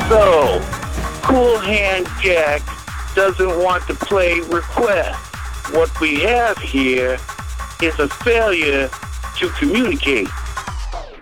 So, Cool Hand Jack doesn't want to play request. What we have here is a failure to communicate.